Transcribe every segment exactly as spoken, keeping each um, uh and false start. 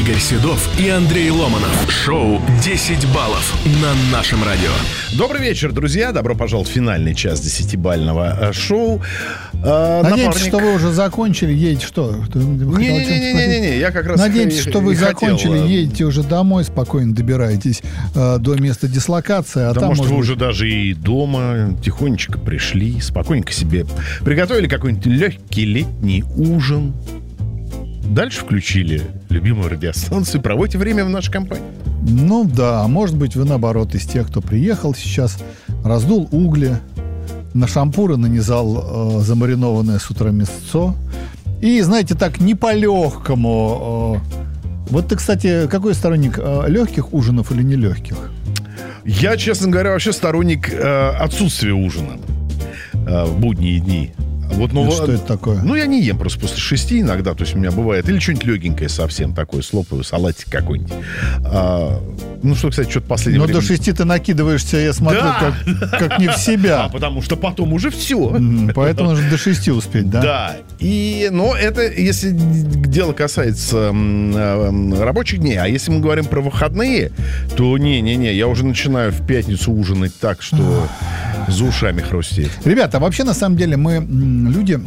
Игорь Седов и Андрей Ломанов. Шоу «десять баллов» на нашем радио. Добрый вечер, друзья. Добро пожаловать в финальный час десятибалльного шоу. А, Надеюсь, напарник... что вы уже закончили. Едете что? Не-не-не, я как раз Надеюсь, что вы закончили, хотел... едете уже домой, спокойно добираетесь э, до места дислокации. А да, там, может, может вы быть... уже даже и дома тихонечко пришли, спокойненько себе приготовили какой-нибудь легкий летний ужин. Дальше включили любимую радиостанцию, проводите время в нашей компании. Ну да, может быть, вы наоборот из тех, кто приехал сейчас, раздул угли, на шампуры нанизал э, замаринованное с утра мясцо. И, знаете, так не по-легкому. Э, вот ты, кстати, какой сторонник э, легких ужинов или нелегких? Я, честно говоря, вообще сторонник э, отсутствия ужина э, в будние дни. Вот, ну, что это такое? Ну, я не ем просто после шести иногда. То есть у меня бывает или что-нибудь легенькое совсем такое, слопаю, салатик какой-нибудь. А, ну, что, кстати, что-то последнее Но время... до шести ты накидываешься, я смотрю, да! как, как не в себя. А, потому что потом уже все. Поэтому нужно до шести успеть, да? Да. И, но это, если дело касается рабочих дней, а если мы говорим про выходные, то не-не-не, я уже начинаю в пятницу ужинать так, что за ушами хрустит. Ребята, вообще, на самом деле, мы люди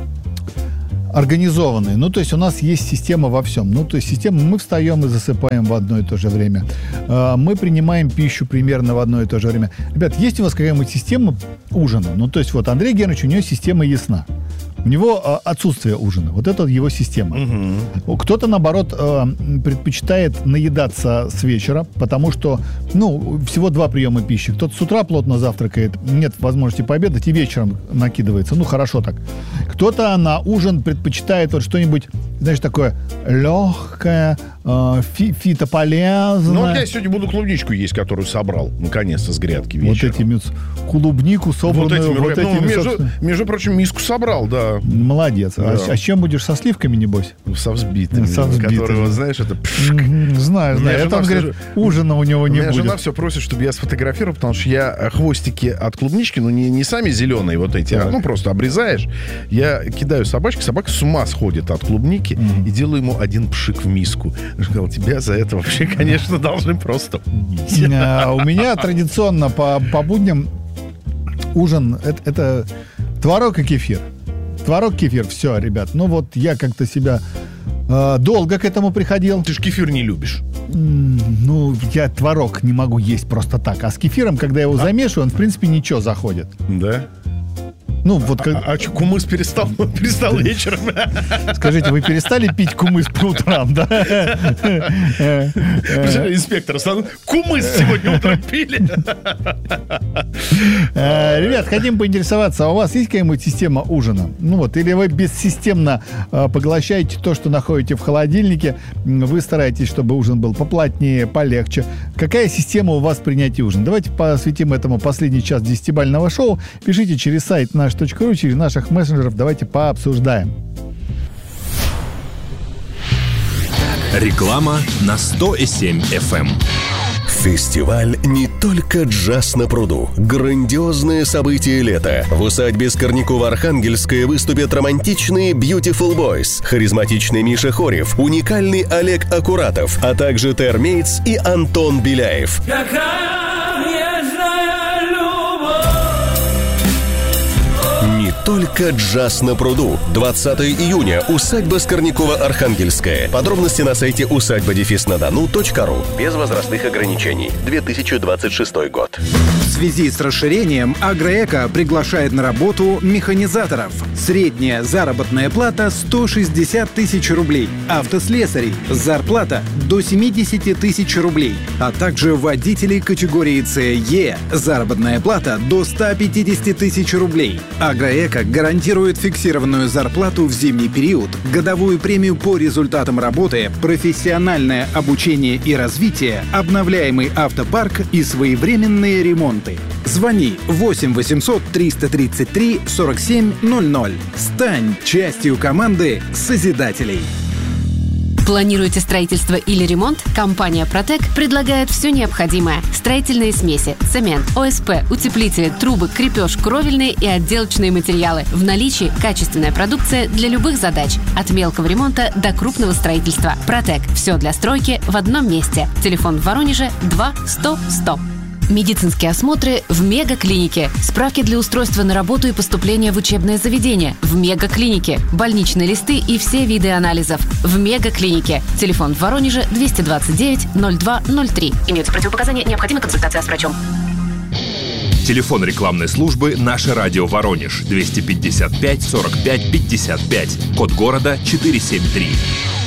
организованные. Ну, то есть у нас есть система во всем. Ну, то есть система, мы встаем и засыпаем в одно и то же время. Мы принимаем пищу примерно в одно и то же время. Ребят, есть у вас какая-нибудь система ужина? Ну, то есть вот Андрей Германович, у него система ясна. У него отсутствие ужина. Вот это его система. Угу. Кто-то, наоборот, предпочитает наедаться с вечера, потому что, ну, всего два приема пищи. Кто-то с утра плотно завтракает, нет возможности пообедать, и вечером накидывается. Ну, хорошо так. Кто-то на ужин предпочитает вот что-нибудь, знаешь, такое легкое, фи- фитополезное. Ну, вот я сегодня буду клубничку есть, которую собрал, наконец-то, с грядки вечером. Вот этими клубнику, собранную вот этими, вот этими ну, между, собственно... между прочим, миску собрал, да. Молодец. Да. А, а с чем будешь? Со сливками, небось? Со взбитыми. Со взбитыми. Которые, вот, знаешь, это... Mm-hmm. Знаю, знаю. Это, он говорит, ужина у него не будет. Моя жена все просит, чтобы я сфотографировал, потому что я хвостики от клубнички, ну, не, не сами зеленые вот эти, а, ну, просто обрезаешь. Я кидаю собачке, собака с ума сходит от клубники, mm-hmm. и делаю ему один пшик в миску. Я сказал, тебя за это вообще, конечно, должны просто убить. А, у меня традиционно по, по будням ужин это, это творог и кефир. Творог, кефир, все, ребят. Ну вот я как-то себя э, долго к этому приходил. Ты же кефир не любишь. Mm, ну, я творог не могу есть просто так. А с кефиром, когда я его а? замешиваю, он, в принципе, ничего заходит. Да? Ну, вот как... А, а что, кумыс перестал, перестал вечером? Скажите, вы перестали пить кумыс по утрам, да? Инспектор, кумыс сегодня утром пили? Ребят, хотим поинтересоваться, а у вас есть какая-нибудь система ужина? Ну вот, или вы бессистемно поглощаете то, что находите в холодильнике, вы стараетесь, чтобы ужин был поплотнее, полегче. Какая система у вас принятия ужина? Давайте посвятим этому последний час десятибалльного шоу. Пишите через сайт наш точка ру, через наших мессенджеров. Давайте пообсуждаем. Реклама на сто семь эф эм. Фестиваль «Не только джаз на пруду». Грандиозное событие лета. В усадьбе Скорнякова-Архангельская выступят романтичные Beautiful Boys, харизматичный Миша Хорев, уникальный Олег Акуратов, а также Термейтс и Антон Беляев. Не только джаз на пруду. двадцатого июня. Усадьба Скорнякова-Архангельская. Подробности на сайте усадьба дефис на дону точка ру. Без возрастных ограничений. две тысячи двадцать шестой год. В связи с расширением Агроэко приглашает на работу механизаторов. Средняя заработная плата сто шестьдесят тысяч рублей. Автослесарей зарплата до семьдесят тысяч рублей. А также водителей категории С-Е. Заработная плата до сто пятьдесят тысяч рублей. Агроэко гарантирует фиксированную зарплату в зимний период, годовую премию по результатам работы, профессиональное обучение и развитие, обновляемый автопарк и своевременные ремонты. Звони восемь восемьсот триста тридцать три сорок семь ноль ноль. Стань частью команды созидателей. Планируете строительство или ремонт? Компания «Протек» предлагает все необходимое. Строительные смеси, цемент, о эс пэ, утеплители, трубы, крепеж, кровельные и отделочные материалы. В наличии качественная продукция для любых задач. От мелкого ремонта до крупного строительства. «Протек» – все для стройки в одном месте. Телефон в Воронеже два сто сто. Медицинские осмотры в Мегаклинике. Справки для устройства на работу и поступления в учебное заведение. В Мегаклинике. Больничные листы и все виды анализов. В Мегаклинике. Телефон в Воронеже двести двадцать девять ноль два ноль три. Имеются противопоказания, необходима консультация с врачом. Телефон рекламной службы «Наше радио Воронеж» двести пятьдесят пять сорок пять пятьдесят пять. Код города четыреста семьдесят три.